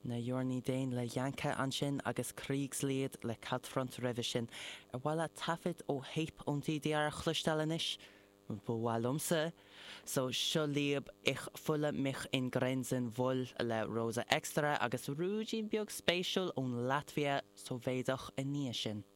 Na Yorni Dane le Yanka an sin agus Kriegslied le Cadfront Revision bhile tafid ó héip óntí dear chluistelanis bhhalumsa so seo líab ich fulla mich in Grenzen vol le Rosa Extra agus rúdín beag spéisiúil ón Latvia so bhéadach a níos sin.